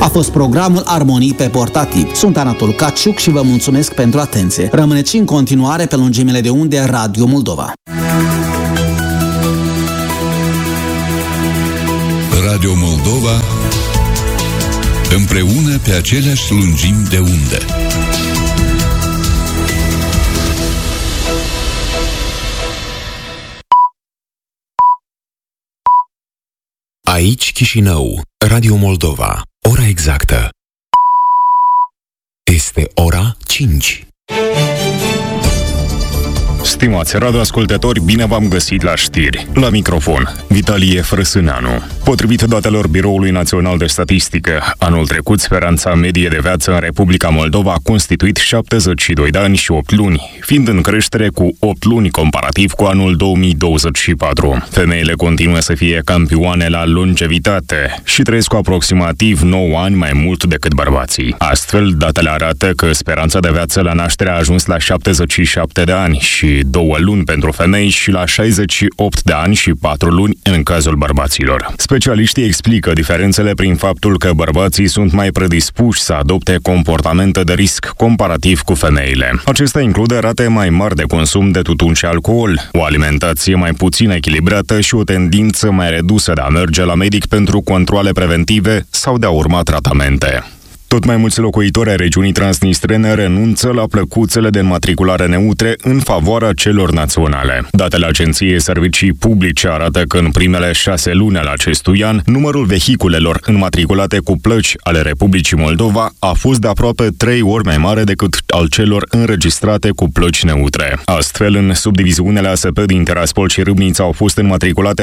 fost programul Armonii pe portativ. Sunt Anatol Caciuc și vă mulțumesc pentru atenție. Rămâneți în continuare pe lungimile de unde Radio Moldova. Radio Moldova, împreună pe aceleași lungimi de undă. Aici Chișinău, Radio Moldova. Ora exactă este ora 5. Stimați radioascultători, bine v-am găsit la știri. La microfon, Vitalie Frăsâneanu. Potrivit datelor Biroului Național de Statistică, anul trecut speranța medie de viață în Republica Moldova a constituit 72 de ani și 8 luni, fiind în creștere cu 8 luni comparativ cu anul 2024. Femeile continuă să fie campioane la longevitate și trăiesc cu aproximativ 9 ani mai mult decât bărbații. Astfel, datele arată că speranța de viață la naștere a ajuns la 77 de ani și 2 luni pentru femei și la 68 de ani și 4 luni în cazul bărbaților. Specialiștii explică diferențele prin faptul că bărbații sunt mai predispuși să adopte comportamente de risc comparativ cu femeile. Acesta include rate mai mari de consum de tutun și alcool, o alimentație mai puțin echilibrată și o tendință mai redusă de a merge la medic pentru controale preventive sau de a urma tratamente. Tot mai mulți locuitori ai regiunii transnistrene renunță la plăcuțele de înmatriculare neutre în favoarea celor naționale. Datele Agenției Servicii Publice arată că în primele 6 luni ale acestui an, numărul vehiculelor înmatriculate cu plăci ale Republicii Moldova a fost de aproape 3 ori mai mare decât al celor înregistrate cu plăci neutre. Astfel, în subdiviziunile ASP din Tiraspol și Râbnița au fost înmatriculate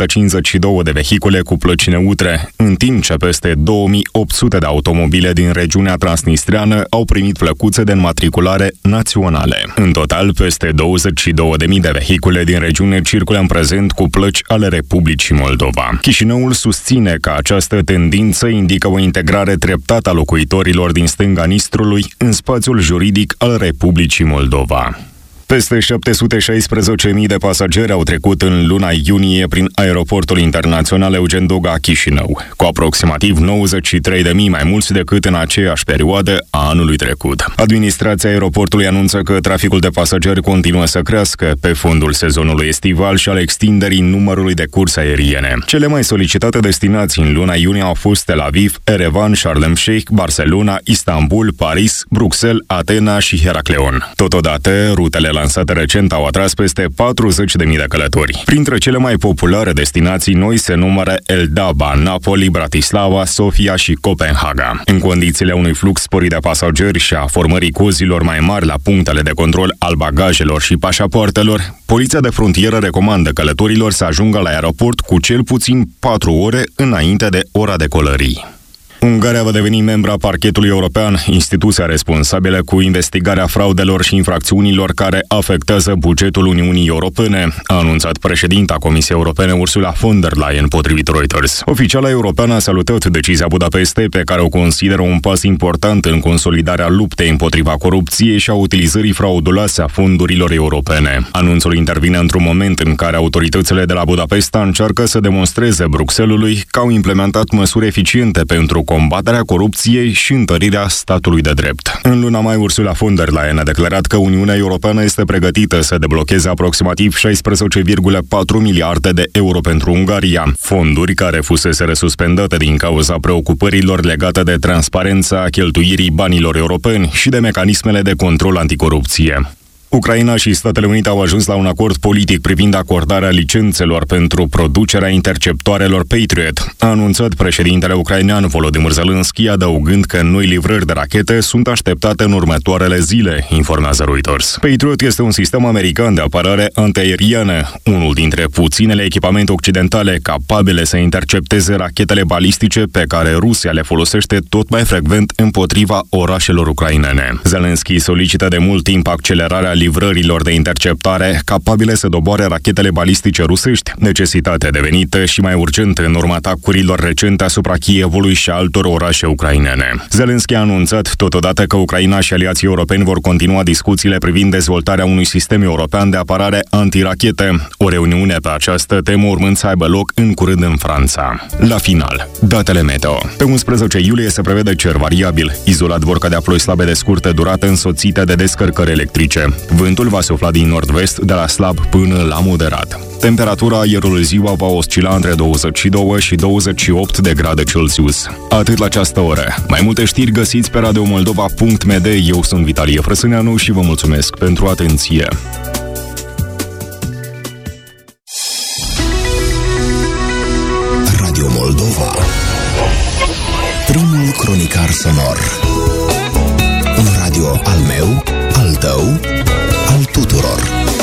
952 de vehicule cu plăci neutre, în timp ce peste 2800 de automobile din regiunea transnistreană au primit plăcuțe de înmatriculare naționale. În total, peste 22.000 de vehicule din regiune circulă în prezent cu plăci ale Republicii Moldova. Chișinăul susține că această tendință indică o integrare treptată a locuitorilor din stânga Nistrului în spațiul juridic al Republicii Moldova. Peste 716.000 de pasageri au trecut în luna iunie prin aeroportul internațional Eugen Doga Chișinău, cu aproximativ 93.000 mai mulți decât în aceeași perioadă a anului trecut. Administrația aeroportului anunță că traficul de pasageri continuă să crească pe fondul sezonului estival și al extinderii numărului de curse aeriene. Cele mai solicitate destinații în luna iunie au fost Tel Aviv, Erevan, Sharm el Sheikh, Barcelona, Istanbul, Paris, Bruxelles, Atena și Heracleon. Totodată, rutele lansate recent au atras peste 40.000 de călători. Printre cele mai populare destinații noi se numără Eldaba, Napoli, Bratislava, Sofia și Copenhaga. În condițiile unui flux sporit de pasageri și a formării cozilor mai mari la punctele de control al bagajelor și pașapoartelor, Poliția de Frontieră recomandă călătorilor să ajungă la aeroport cu cel puțin 4 ore înainte de ora decolării. Ungaria va deveni membra Parchetului European, instituția responsabilă cu investigarea fraudelor și infracțiunilor care afectează bugetul Uniunii Europene, a anunțat președinta Comisiei Europene Ursula von der Leyen, potrivit Reuters. Oficiala europeană a salutat decizia Budapestei, pe care o consideră un pas important în consolidarea luptei împotriva corupției și a utilizării frauduloase a fondurilor europene. Anunțul intervine într-un moment în care autoritățile de la Budapesta încearcă să demonstreze Bruxellesului că au implementat măsuri eficiente pentru combaterea corupției și întărirea statului de drept. În luna mai, Ursula von der Leyen a declarat că Uniunea Europeană este pregătită să deblocheze aproximativ 16,4 miliarde de euro pentru Ungaria, fonduri care fuseseră suspendate din cauza preocupărilor legate de transparența cheltuirii banilor europeni și de mecanismele de control anticorupție. Ucraina și Statele Unite au ajuns la un acord politic privind acordarea licențelor pentru producerea interceptoarelor Patriot, a anunțat președintele ucrainean Volodymyr Zelensky, adăugând că noi livrări de rachete sunt așteptate în următoarele zile, informează Reuters. Patriot este un sistem american de apărare antiaeriană, unul dintre puținele echipamente occidentale capabile să intercepteze rachetele balistice pe care Rusia le folosește tot mai frecvent împotriva orașelor ucrainene. Zelensky solicită de mult timp accelerarea livrărilor de interceptare capabile să doboare rachetele balistice rusești, necesitate devenită și mai urgentă în urma atacurilor recente asupra Kievului și altor orașe ucrainene. Zelenski a anunțat totodată că Ucraina și aliații europeni vor continua discuțiile privind dezvoltarea unui sistem european de apărare antirachete, o reuniune pe această temă urmând să aibă loc în curând în Franța. La final, datele meteo. Pe 11 iulie se prevede cer variabil, izolat vor cădea ploi slabe de scurtă durată însoțite de descărcări electrice. Vântul va sufla din nord-vest de la slab până la moderat. Temperatura aerului ziua va oscila între 22 și 28 de grade Celsius. Atât la această oră. Mai multe știri găsiți pe radiomoldova.md. Eu sunt Vitalie Frăsâneanu și vă mulțumesc pentru atenție. Radio Moldova. Primul cronicar sonor. Un radio al meu, al tău, al tuturor.